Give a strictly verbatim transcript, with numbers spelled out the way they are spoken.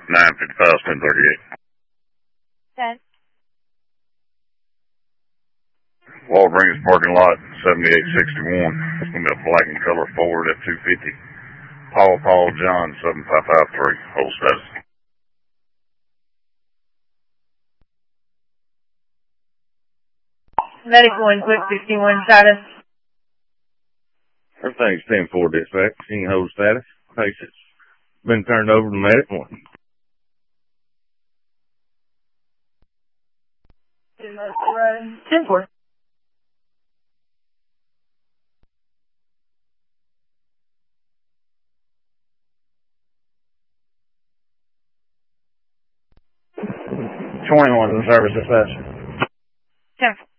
nine fifty-five, ten thirty-eight. ten. Walgreens parking lot, seventy-eight sixty-one. It's going to be a black and color Ford F two fifty. Paul, Paul, John, seven five five three. Hold status. Medical and quick sixty-one status. Everything's ten four dispatch. Seeing hold status. Patient's been turned over to medic one. ten four. twenty-one to the service dispatch. ten four.